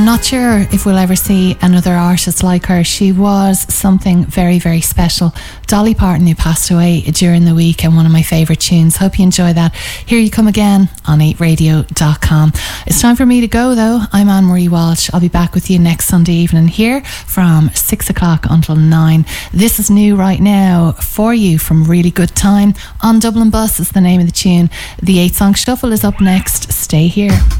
I'm not sure if we'll ever see another artist like her. She was something very, very special. Dolly Parton, who passed away during the week, and one of my favourite tunes. Hope you enjoy that. Here you come again on 8radio.com. It's time for me to go though. I'm Anne-Marie Walsh. I'll be back with you next Sunday evening here from 6 o'clock until 9. This is new right now for you from Really Good Time. On Dublin Bus is the name of the tune. The 8-song shuffle is up next. Stay here.